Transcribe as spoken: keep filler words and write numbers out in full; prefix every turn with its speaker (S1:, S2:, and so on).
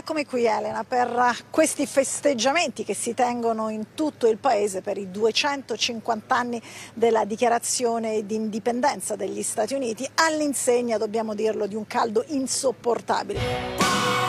S1: Eccomi qui Elena per questi festeggiamenti che si tengono in tutto il paese per i duecentocinquanta anni della dichiarazione di indipendenza degli Stati Uniti, all'insegna, dobbiamo dirlo, di un caldo insopportabile.